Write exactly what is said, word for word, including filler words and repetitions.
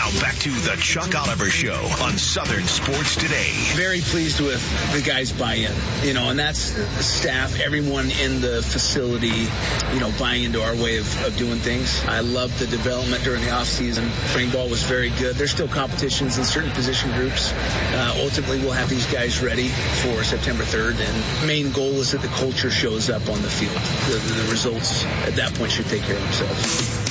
Now back to the Chuck Oliver Show on Southern Sports Today. Very pleased with the guys' buy-in, you know, and that's the staff, everyone in the facility, you know, buying into our way of, of doing things. I love the development during the offseason. Spring ball was very good. There's still competitions in certain position groups. Uh, ultimately, we'll have these guys ready for September third, and main goal is that the culture shows up on the field. The, the results at that point should take care of themselves.